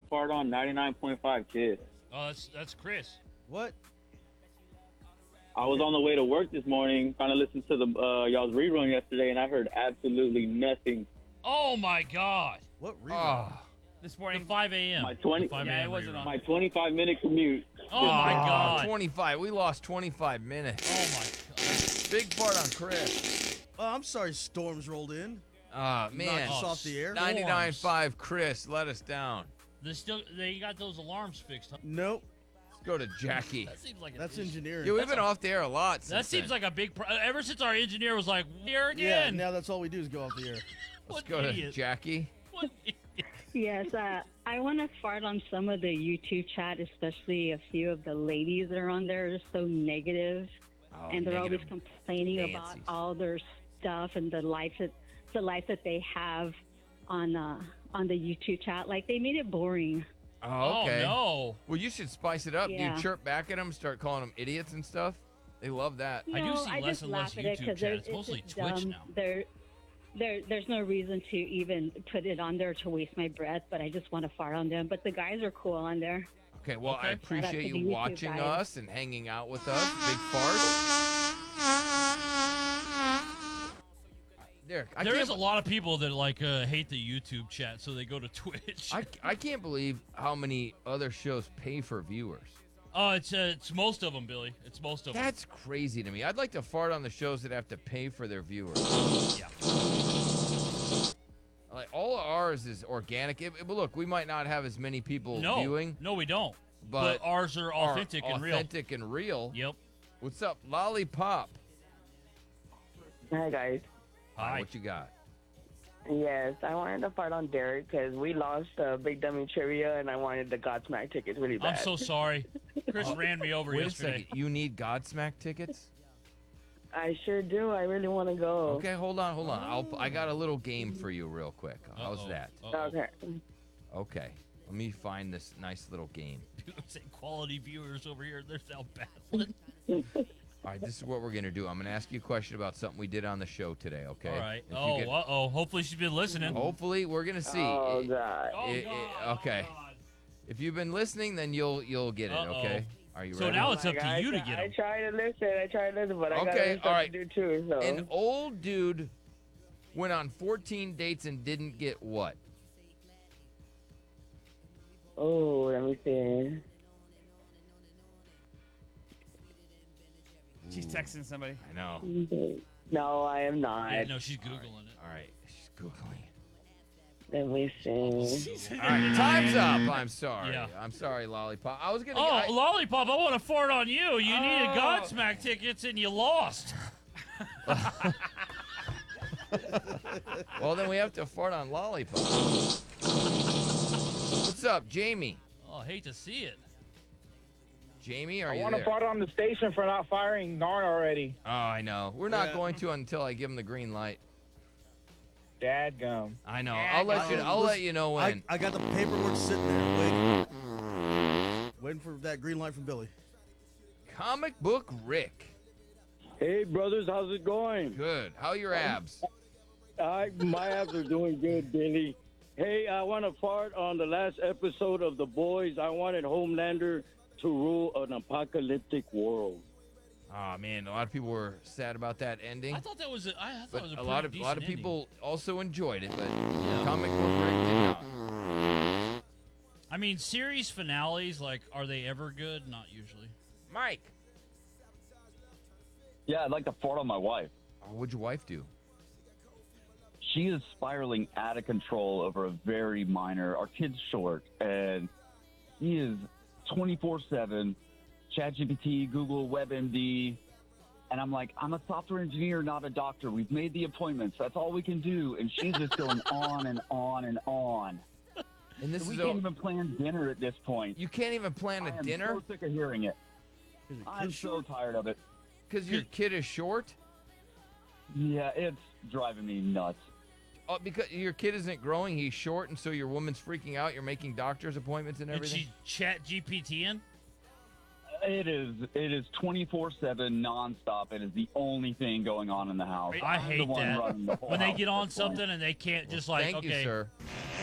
fart on 99.5 Kiss. Oh, that's Chris. What? I was on the way to work this morning, trying to listen to the y'all's rerun yesterday, and I heard absolutely nothing. Oh my God. What rerun? This The morning. 5 a.m. My 20 The 5 Yeah, a.m. it wasn't rerun. on. My 25-minute commute. Oh my God. 25. We lost 25 minutes. Oh my God. Big fart on Chris. Oh, I'm sorry, storms rolled in. Man. Knocked us off the air. 99.5 Chris, let us down. They got those alarms fixed. Huh? Nope. Let's go to Jackie. That seems like That's a, engineering. Yeah, we've been off the air a lot since That seems then. like a big. Ever since our engineer was like, "Here Yeah, again." now that's all we do is go off the air. Let's What go to idiot. Jackie. What idiot. Yes, I want to fart on some of the YouTube chat, especially a few of the ladies that are on there. They're so negative, and they're always negative complaining about Nancy's. all their stuff and the life that they have on the YouTube chat. Like they made it boring. Oh, okay. Oh no. Well, you should spice it up. Do Yeah. you chirp back at them, start calling them idiots and stuff? They love that. I do No, see less just and less laugh at it YouTube 'cause chat. It's it's mostly just Twitch dumb. now. There's no reason to even put it on there to waste my breath, but I just want to fart on them. But the guys are cool on there. Okay, well, I Okay. appreciate Shout out to you the YouTube watching guys. us and hanging out with us. Big fart. Derek, There is a lot of people that hate the YouTube chat, so they go to Twitch. I can't believe how many other shows pay for viewers. Oh, it's most of them, Billy. It's most of them. That's crazy to me. I'd like to fart on the shows that have to pay for their viewers. Yeah. Like all of ours is organic. But look, we might not have as many people No, viewing, no, we don't. but ours are authentic and real. Authentic and real. Yep. What's up, Lollipop? Hi guys. Hi. What you got? Yes, I wanted to fart on Derek because we lost Big Dummy Trivia and I wanted the Godsmack tickets really bad. I'm so sorry. Chris ran me over Wait a yesterday. second. You need Godsmack tickets? I sure do. I really want to go. Okay, hold on. I got a little game for you real quick. How's Uh-oh. that? Uh-oh. Okay. Okay. Let me find this nice little game. Say quality viewers over here. They're now battling. All right, this is what we're going to do. I'm going to ask you a question about something we did on the show today, okay? All right. If you Oh, get- uh-oh. Hopefully she's been listening. Hopefully, we're going to see. Oh God. Oh, it- God. okay. If you've been listening, then you'll get it, Uh-oh. okay? Are you So ready? now it's up Like, to you to get I them. try to listen, but I got Okay, other stuff all right. to do too. So. An old dude went on 14 dates and didn't get what? Oh, let me see. She's texting somebody. I know. No, I am not. Yeah, no, she's Googling it. All right, she's Googling. Let me see. All right, time's up. I'm sorry. Yeah. I'm sorry, Lollipop. I was going to Oh, Lollipop, I want to fart on you. You needed Oh. Godsmack tickets and you lost. Well, then we have to fart on Lollipop. What's up, Jamie? Oh, I hate to see it. Jamie, are I you want to there? fart on the station for not firing Narn already. Oh, I know. We're not Yeah. going to until I give him the green light. Dadgum. I know. I'll let you know when. I got the paperwork sitting there waiting for that green light from Billy. Comic Book Rick. Hey, brothers, how's it going? Good. How are your abs? My abs are doing good, Billy. Hey, I want to fart on the last episode of The Boys. I wanted Homelander to rule an apocalyptic world. Oh man, a lot of people were sad about that ending. I thought that was I thought But it was a lot of decent people also enjoyed it, but Yeah. Comic Book Rick did not. ending. I mean, series finales, like, are they ever good? Not usually. Mike. Yeah, I'd like to fart on my wife. Oh, what'd your wife do? She is spiraling out of control over a very minor. Our kid's short, and he is 24/7. ChatGPT, Google, WebMD, and I'm like, I'm a software engineer, not a doctor. We've made the appointments. That's all we can do, and she's just going on and on and on. And this We is can't even plan dinner at this point. you can't even plan I a am dinner so sick of hearing it. Is it I'm kid so short? tired of it. because your kid is short. Yeah, it's driving me nuts. Oh, because your kid isn't growing, he's short, and so your woman's freaking out. You're making doctor's appointments and Did everything. she chat GPT in? It is 24/7 nonstop. It is the only thing going on in the house. I I'm the hate one that. running the whole When they house get at on this point. something and they can't just like, Thank okay, you, sir.